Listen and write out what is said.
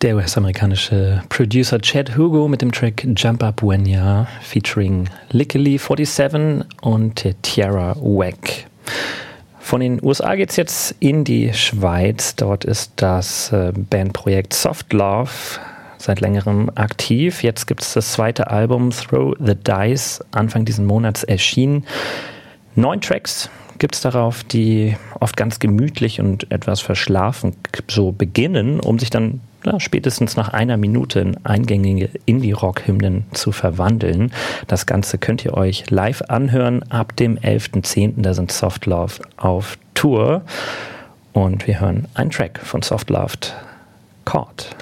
Der US-amerikanische Producer Chad Hugo mit dem Track Jump Up When Ya featuring Lickily 47 und Tierra Whack. Von den USA geht es jetzt in die Schweiz. Dort ist das Bandprojekt Soft Love seit längerem aktiv. Jetzt gibt es das zweite Album Throw the Dice, Anfang diesen Monats erschienen. 9 Tracks gibt es darauf, die oft ganz gemütlich und etwas verschlafen so beginnen, um sich dann spätestens nach einer Minute in eingängige Indie-Rock-Hymnen zu verwandeln. Das Ganze könnt ihr euch live anhören ab dem 11.10. Da sind Soft Love auf Tour. Und wir hören einen Track von Soft Love, Caught.